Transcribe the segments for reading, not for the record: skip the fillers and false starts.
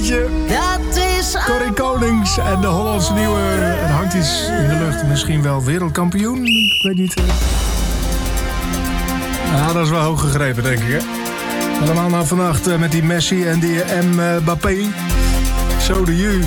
liedje. Corrie Konings en de Hollandse Nieuwe. En hangt iets in de lucht. Misschien wel wereldkampioen. Ik weet niet. Ja, dat is wel hoog gegrepen, denk ik, hè. Allemaal nou vannacht met die Messi en die Mbappé. Zo de ju.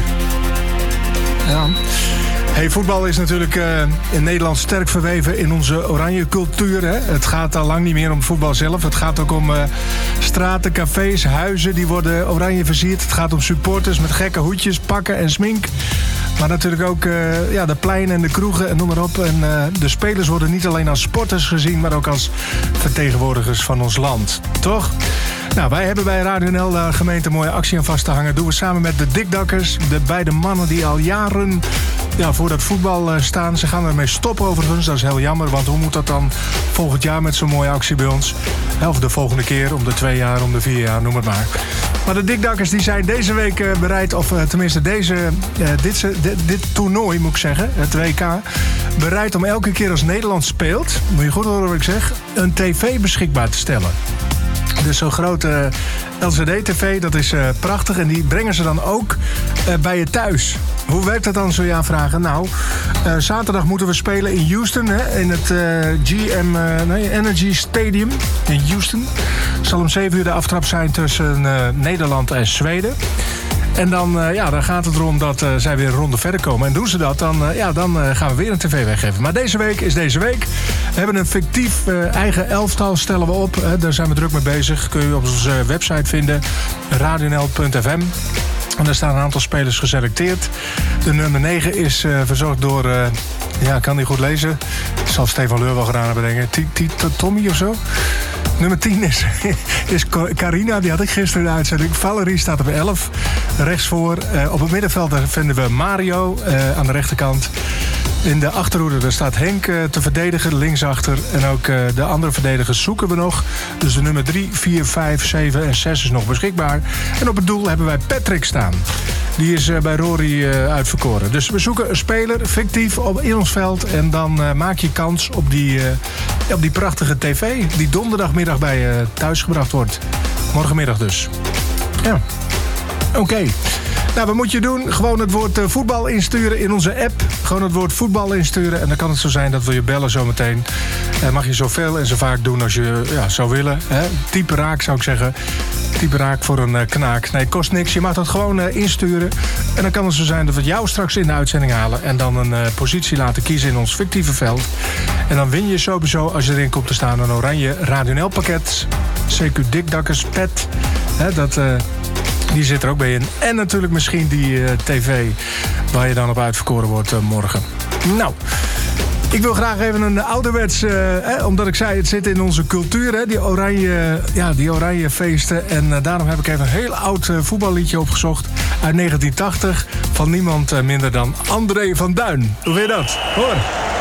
Ja. Hey, voetbal is natuurlijk in Nederland sterk verweven in onze oranje cultuur. Hè? Het gaat al lang niet meer om voetbal zelf. Het gaat ook om straten, cafés, huizen die worden oranje versierd. Het gaat om supporters met gekke hoedjes, pakken en smink. Maar natuurlijk ook de pleinen en de kroegen en noem maar op. En de spelers worden niet alleen als sporters gezien, maar ook als vertegenwoordigers van ons land. Toch? Nou, wij hebben bij Radio NL gemeente een mooie actie aan vast te hangen. Doen we samen met de Dikdakkers. De beide mannen die al jaren voor dat voetbal staan. Ze gaan ermee stoppen overigens. Dat is heel jammer, want hoe moet dat dan volgend jaar met zo'n mooie actie bij ons? Of de volgende keer, om de 2 jaar, om de 4 jaar, noem het maar. Maar de Dikdakkers die zijn deze week bereid, of tenminste dit toernooi moet ik zeggen, het WK, bereid om elke keer als Nederland speelt, moet je goed horen wat ik zeg, een tv beschikbaar te stellen. Dus zo'n grote LCD-tv, dat is prachtig. En die brengen ze dan ook bij je thuis. Hoe werkt dat dan, zul je aanvragen? Nou, zaterdag moeten we spelen in Houston. Hè, in het Energy Stadium in Houston. Het zal om 7 uur de aftrap zijn tussen Nederland en Zweden. En dan gaat het erom dat zij weer een ronde verder komen. En doen ze dat, dan gaan we weer een tv weggeven. Maar deze week is deze week. We hebben een fictief eigen elftal, stellen we op. Daar zijn we druk mee bezig. Kun je op onze website vinden. radionl.fm. En daar staan een aantal spelers geselecteerd. De nummer 9 is verzorgd door... ik kan niet goed lezen. Dat zal Stefan Leur wel gedaan hebben, denk ik. Tommy of zo? Nummer 10 is Carina, die had ik gisteren in de uitzending. Valerie staat op 11, rechtsvoor. Op het middenveld vinden we Mario aan de rechterkant. In de achterhoede daar staat Henk te verdedigen, linksachter. En ook de andere verdedigers zoeken we nog. Dus de nummer 3, 4, 5, 7 en 6 is nog beschikbaar. En op het doel hebben wij Patrick staan. Die is bij Rory uitverkoren. Dus we zoeken een speler, fictief, in ons veld. En dan maak je kans op die prachtige tv... die donderdagmiddag bij je thuis gebracht wordt. Morgenmiddag dus. Ja. Oké. Nou, wat moet je doen? Gewoon het woord voetbal insturen in onze app. Gewoon het woord voetbal insturen. En dan kan het zo zijn dat we je bellen zometeen. Mag je zoveel en zo vaak doen als je zou willen. Hè? Type raak zou ik zeggen. Type raak voor een knaak. Nee, kost niks. Je mag dat gewoon insturen. En dan kan het zo zijn dat we jou straks in de uitzending halen. En dan een positie laten kiezen in ons fictieve veld. En dan win je sowieso, als je erin komt te staan, een oranje Radio NL pakket. CQ Dikdakkers pet. Die zit er ook bij in. En natuurlijk misschien die tv waar je dan op uitverkoren wordt morgen. Nou, ik wil graag even een ouderwets... omdat ik zei, het zit in onze cultuur, hè, die oranje feesten. En daarom heb ik even een heel oud voetballiedje opgezocht. Uit 1980 van niemand minder dan André van Duin. Hoe vind je dat? Hoor.